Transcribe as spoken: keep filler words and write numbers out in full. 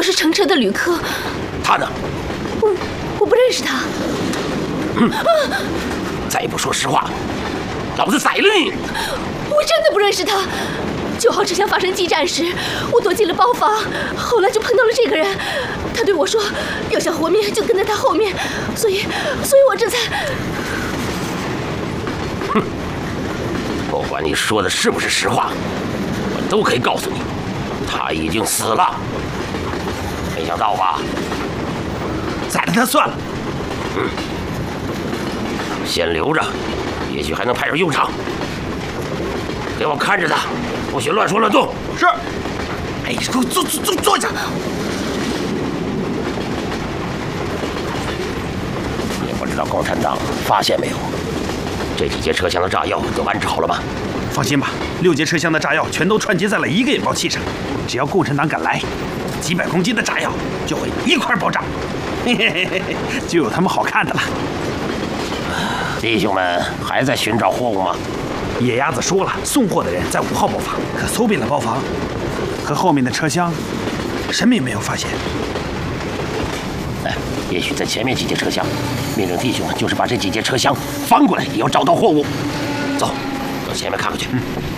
是乘车的旅客。 他呢？ 我我不认识他。 嗯，再不说实话，老子宰了你！ 我真的不认识他。九号车厢发生激战时，我躲进了包房，后来就碰到了这个人。他对我说要想活命就跟在他后面，所以，所以我这才…… 哼！不管你说的是不是实话，我都可以告诉你，他已经死了。没想到吧？ 宰了他算了。 嗯，先留着，也许还能派上用场。给我看着他，不许乱说乱动。 是。哎，给我坐坐坐坐下。 也不知道共产党发现没有，这几节车厢的炸药都安置好了吗？ 放心吧，六节车厢的炸药全都串接在了一个引爆器上，只要共产党敢来，几百公斤的炸药就会一块爆炸。嘿嘿嘿嘿，就有他们好看的了。 弟兄们还在寻找货物吗？ 野鸭子说了，送货的人在五号包房，可搜遍了包房和后面的车厢，什么也没有发现。 哎，也许在前面几节车厢，命令弟兄们就是把这几节车厢翻过来，也要找到货物。走，到前面看看去。嗯。